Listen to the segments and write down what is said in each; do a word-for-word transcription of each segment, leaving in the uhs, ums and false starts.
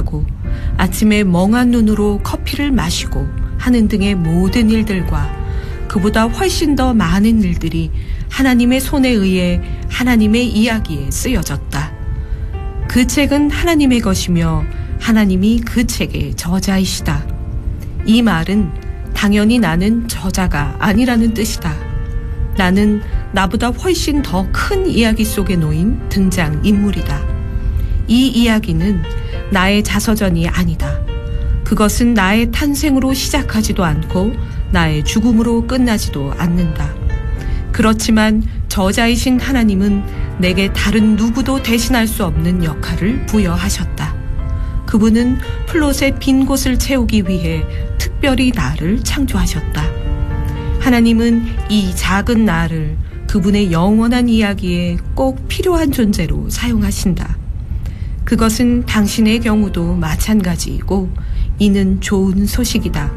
하고 아침에 멍한 눈으로 커피를 마시고 하는 등의 모든 일들과 그보다 훨씬 더 많은 일들이 하나님의 손에 의해 하나님의 이야기에 쓰여졌다. 그 책은 하나님의 것이며 하나님이 그 책의 저자이시다. 이 말은 당연히 나는 저자가 아니라는 뜻이다. 나는 나보다 훨씬 더 큰 이야기 속에 놓인 등장인물이다. 이 이야기는 나의 자서전이 아니다. 그것은 나의 탄생으로 시작하지도 않고 나의 죽음으로 끝나지도 않는다. 그렇지만 저자이신 하나님은 내게 다른 누구도 대신할 수 없는 역할을 부여하셨다. 그분은 플롯의 빈 곳을 채우기 위해 특별히 나를 창조하셨다. 하나님은 이 작은 나를 그분의 영원한 이야기에 꼭 필요한 존재로 사용하신다. 그것은 당신의 경우도 마찬가지이고 이는 좋은 소식이다.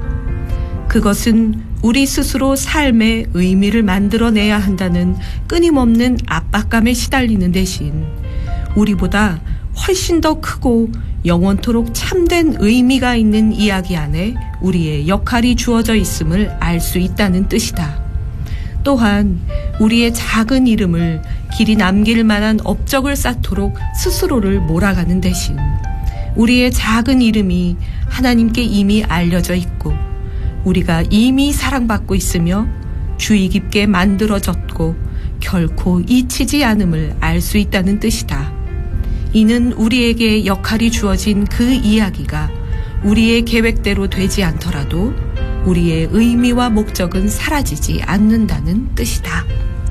그것은 우리 스스로 삶의 의미를 만들어내야 한다는 끊임없는 압박감에 시달리는 대신 우리보다 훨씬 더 크고 영원토록 참된 의미가 있는 이야기 안에 우리의 역할이 주어져 있음을 알 수 있다는 뜻이다. 또한 우리의 작은 이름을 길이 남길 만한 업적을 쌓도록 스스로를 몰아가는 대신 우리의 작은 이름이 하나님께 이미 알려져 있고 우리가 이미 사랑받고 있으며 주의 깊게 만들어졌고 결코 잊히지 않음을 알 수 있다는 뜻이다. 이는 우리에게 역할이 주어진 그 이야기가 우리의 계획대로 되지 않더라도 우리의 의미와 목적은 사라지지 않는다는 뜻이다.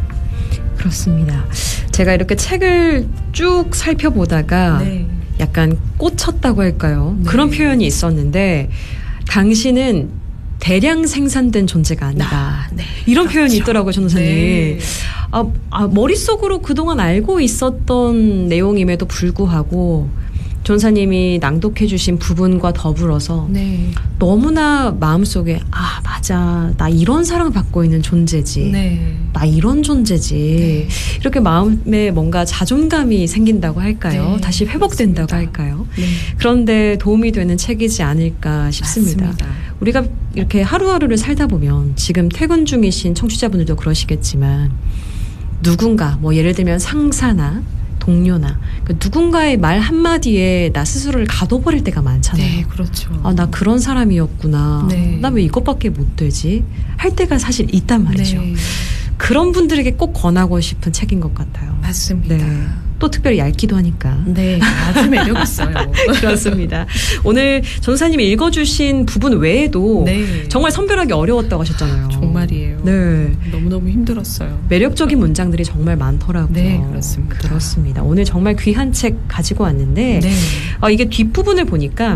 그렇습니다. 제가 이렇게 책을 쭉 살펴보다가 네. 약간 꽂혔다고 할까요? 네. 그런 표현이 있었는데 당신은 대량 생산된 존재가 아니다. 아, 네. 이런 그렇죠. 표현이 있더라고요, 전도사님. 네. 아, 아, 머릿속으로 그동안 알고 있었던 내용임에도 불구하고 전사님이 낭독해 주신 부분과 더불어서 네. 너무나 마음속에 아 맞아 나 이런 사랑을 받고 있는 존재지 네. 나 이런 존재지 네. 이렇게 마음에 뭔가 자존감이 생긴다고 할까요? 네. 다시 회복된다고 그렇습니다. 할까요? 네. 그런데 도움이 되는 책이지 않을까 싶습니다. 맞습니다. 우리가 이렇게 하루하루를 살다 보면 지금 퇴근 중이신 청취자분들도 그러시겠지만 누군가 뭐 예를 들면 상사나 동료나 그 누군가의 말 한마디에 나 스스로를 가둬버릴 때가 많잖아요. 네, 그렇죠. 아, 나 그런 사람이었구나. 네. 나 왜 이것밖에 못 되지? 할 때가 사실 있단 말이죠. 네. 그런 분들에게 꼭 권하고 싶은 책인 것 같아요. 맞습니다. 네. 또 특별히 얇기도 하니까. 네, 아주 매력 있어요. 그렇습니다. 오늘 전사님이 읽어주신 부분 외에도 네. 정말 선별하기 어려웠다고 하셨잖아요. 정말이에요. 네, 너무너무 힘들었어요. 매력적인 문장들이 정말 많더라고요. 네, 그렇습니다. 그렇습니다. 오늘 정말 귀한 책 가지고 왔는데 네. 어, 이게 뒷부분을 보니까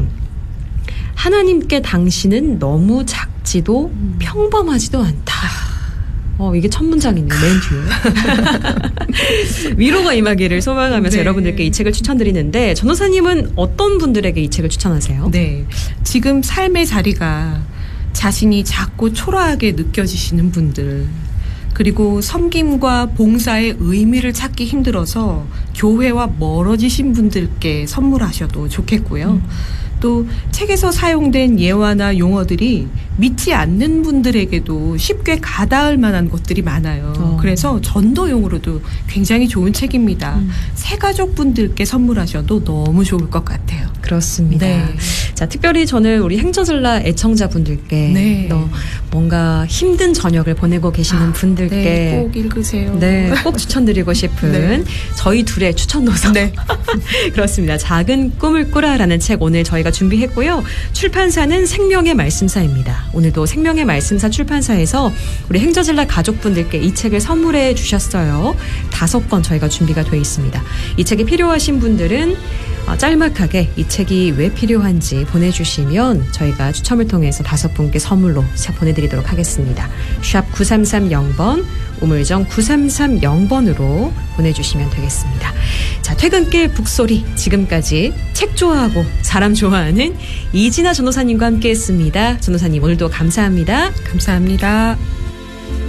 하나님께 당신은 너무 작지도 음. 평범하지도 않다. 어, 이게 첫 문장이네요. 맨 뒤에. 위로가 임하기를 소망하면서 네. 여러분들께 이 책을 추천드리는데 전도사님은 어떤 분들에게 이 책을 추천하세요? 네, 지금 삶의 자리가 자신이 작고 초라하게 느껴지시는 분들, 그리고 섬김과 봉사의 의미를 찾기 힘들어서 교회와 멀어지신 분들께 선물하셔도 좋겠고요. 음. 또 책에서 사용된 예화나 용어들이 믿지 않는 분들에게도 쉽게 가닿을 만한 것들이 많아요. 어. 그래서 전도용으로도 굉장히 좋은 책입니다. 음. 새가족분들께 선물하셔도 너무 좋을 것 같아요. 그렇습니다. 네. 자, 특별히 저는 우리 행저슬라 애청자분들께 네. 또 뭔가 힘든 저녁을 보내고 계시는 아, 분들께 네, 꼭 읽으세요. 네, 꼭 추천드리고 싶은 네. 저희 둘의 추천 노선. 네. 그렇습니다. 작은 꿈을 꾸라라는 책 오늘 저희가 준비했고요. 출판사는 생명의 말씀사입니다. 오늘도 생명의 말씀사 출판사에서 우리 행저슬라 가족분들께 이 책을 선물해 주셨어요. 다섯 권 저희가 준비가 되어 있습니다. 이 책이 필요하신 분들은 짤막하게 이 책이 왜 필요한지 보내주시면 저희가 추첨을 통해서 다섯 분께 선물로 보내드리도록 하겠습니다. 샵 구삼삼영 번, 우물정 구삼삼영 번으로 보내주시면 되겠습니다. 자, 퇴근길 북소리 지금까지 책 좋아하고 사람 좋아하는 이진아 전도사님과 함께했습니다. 전도사님 오늘도 감사합니다. 감사합니다.